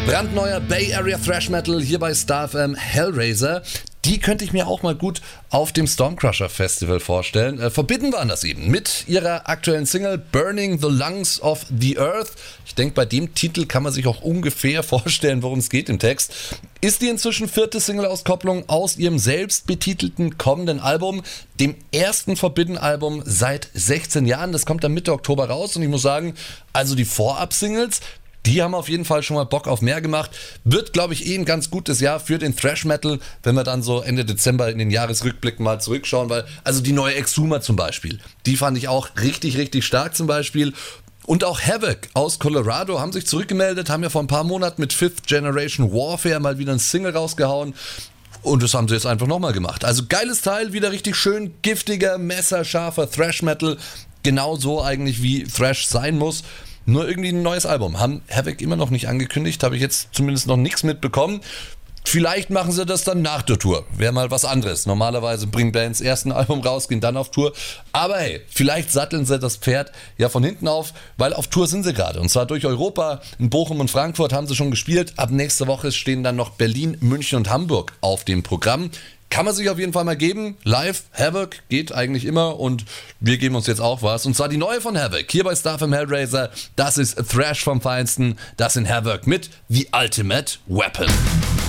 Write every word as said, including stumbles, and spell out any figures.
Brandneuer Bay Area Thrash Metal hier bei Star F M, Hellraiser. Die könnte ich mir auch mal gut auf dem Stormcrusher Festival vorstellen. Äh, Forbidden waren das eben mit ihrer aktuellen Single Burning the Lungs of the Earth. Ich denke, bei dem Titel kann man sich auch ungefähr vorstellen, worum es geht im Text. Ist die inzwischen vierte Single-Auskopplung aus ihrem selbst betitelten kommenden Album, dem ersten Forbidden-Album seit sechzehn Jahren. Das kommt dann Mitte Oktober raus und ich muss sagen, also die Vorab-Singles, die haben auf jeden Fall schon mal Bock auf mehr gemacht. Wird, glaube ich, eh ein ganz gutes Jahr für den Thrash-Metal, wenn wir dann so Ende Dezember in den Jahresrückblick mal zurückschauen, weil, also die neue Exhuma zum Beispiel, die fand ich auch richtig, richtig stark zum Beispiel. Und auch Havoc aus Colorado haben sich zurückgemeldet, haben ja vor ein paar Monaten mit Fifth Generation Warfare mal wieder ein Single rausgehauen. Und das haben sie jetzt einfach nochmal gemacht. Also geiles Teil, wieder richtig schön giftiger, messerscharfer Thrash-Metal. Genau so eigentlich, wie Thrash sein muss. Nur irgendwie ein neues Album. Haben Havoc immer noch nicht angekündigt, habe ich jetzt zumindest noch nichts mitbekommen. Vielleicht machen sie das dann nach der Tour. Wäre mal was anderes. Normalerweise bringen Bands erst ein Album raus, gehen dann auf Tour. Aber hey, vielleicht satteln sie das Pferd ja von hinten auf, weil auf Tour sind sie gerade. Und zwar durch Europa. In Bochum und Frankfurt haben sie schon gespielt. Ab nächste Woche stehen dann noch Berlin, München und Hamburg auf dem Programm. Kann man sich auf jeden Fall mal geben. Live, Havoc, geht eigentlich immer und wir geben uns jetzt auch was. Und zwar die neue von Havoc, hier bei Star F M Hellraiser. Das ist Thrash vom Feinsten. Das sind Havoc mit The Ultimate Weapon.